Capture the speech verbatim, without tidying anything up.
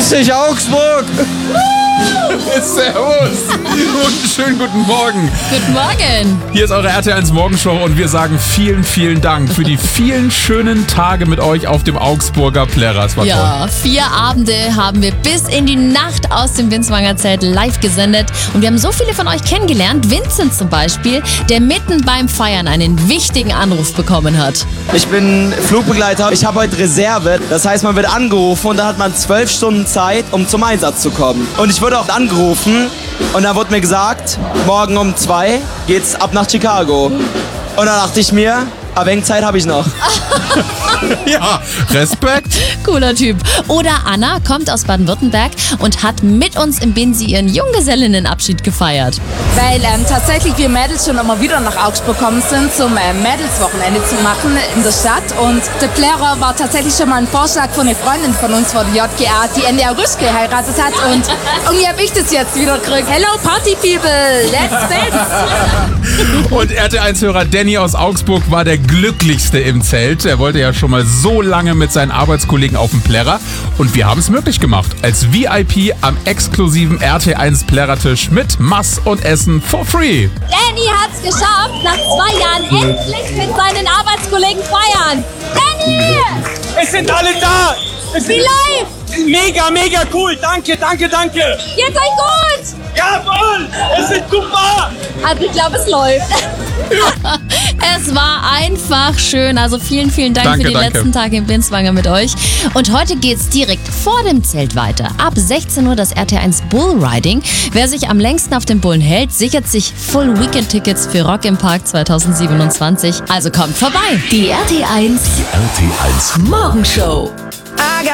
Grüß dich, Augsburg! Servus! Und schönen guten Morgen. Guten Morgen. Hier ist eure R T eins Morgenshow und wir sagen vielen, vielen Dank für die vielen schönen Tage mit euch auf dem Augsburger Plärrer. Es war Ja, toll. vier Abende haben wir bis in die Nacht aus dem Binswanger Zelt live gesendet. Und wir haben so viele von euch kennengelernt. Vincent zum Beispiel, der mitten beim Feiern einen wichtigen Anruf bekommen hat. Ich bin Flugbegleiter. Ich habe heute Reserve. Das heißt, man wird angerufen und dann hat man zwölf Stunden Zeit, um zum Einsatz zu kommen. Und ich wurde auch angerufen und dann wurde mir gesagt, morgen um zwei geht's ab nach Chicago. Und dann dachte ich mir, aber wenig Zeit habe ich noch. Ja, Respekt. Cooler Typ. Oder Anna kommt aus Baden-Württemberg und hat mit uns im Binsi ihren Junggesellinnenabschied gefeiert. Weil ähm, tatsächlich wir Mädels schon immer wieder nach Augsburg gekommen sind, zum äh, Mädelswochenende zu machen in der Stadt. Und der Plärrer war tatsächlich schon mal ein Vorschlag von einer Freundin von uns von der J G A, die Enya Rüsch geheiratet hat. Und irgendwie habe ich das jetzt wieder gekriegt. Hello Party People, let's dance! Und R T eins-Hörer Danny aus Augsburg war der glücklichste im Zelt. Er wollte ja schon mal so lange mit seinen Arbeitskollegen auf dem Plärrer. Und wir haben es möglich gemacht. Als V I P am exklusiven R T eins Plärrertisch mit Mass und Essen for free. Danny hat's geschafft, nach zwei Jahren endlich mit seinen Arbeitskollegen feiern. Danny! Es sind alle da! Es Wie ist läuft's? mega, mega cool! Danke, danke, danke! Geht's euch gut? Jawohl! Es ist super! Also ich glaube, es läuft. Es war einfach schön. Also vielen, vielen Dank Danke, für die danke. letzten Tage im Binswanger mit euch. Und heute geht's direkt vor dem Zelt weiter. Ab sechzehn Uhr das R T eins Bullriding. Wer sich am längsten auf den Bullen hält, sichert sich Full Weekend Tickets für Rock im Park zwanzig siebenundzwanzig. Also kommt vorbei. Die R T eins R T eins Morgenshow.